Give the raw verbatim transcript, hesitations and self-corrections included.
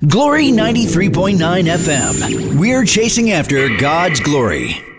Glory ninety-three point nine F M. We're chasing after God's glory.